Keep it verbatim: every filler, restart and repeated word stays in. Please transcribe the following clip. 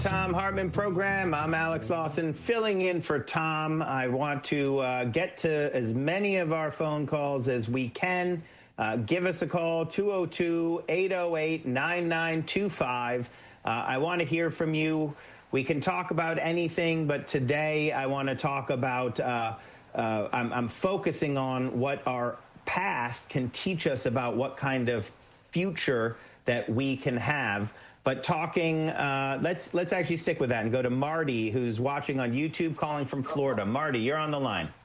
Thom Hartmann program. I'm Alex Lawson filling in for Tom. I want to uh, get to as many of our phone calls as we can. Uh, give us a call, two oh two, eight oh eight, nine nine two five. Uh, I want to hear from you. We can talk about anything, but today I want to talk about, uh, uh, I'm, I'm focusing on what our past can teach us about what kind of future that we can have. But talking, uh, let's let's actually stick with that and go to Marty, who's watching on YouTube, calling from Florida. Marty, you're on the line.